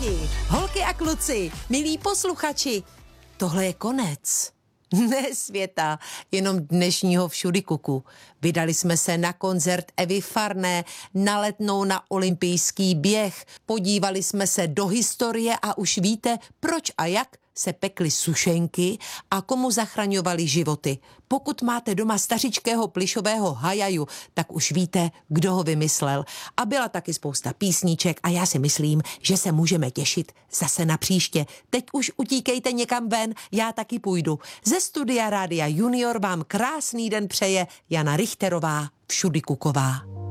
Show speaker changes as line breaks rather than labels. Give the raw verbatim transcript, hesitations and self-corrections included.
Kamarádi, holky a kluci, milí posluchači, tohle je konec. Ne světa, jenom dnešního všudykuku. Vydali jsme se na koncert Evy Farné, na Letnou na olympijský běh. Podívali jsme se do historie a už víte, proč a jak se pekly sušenky a komu zachraňovali životy. Pokud máte doma stařičkého plyšového hajaju, tak už víte, kdo ho vymyslel. A byla taky spousta písniček a já si myslím, že se můžeme těšit zase na příště. Teď už utíkejte někam ven, já taky půjdu. Ze studia Rádia Junior vám krásný den přeje Jana Richterová, Všudykuková.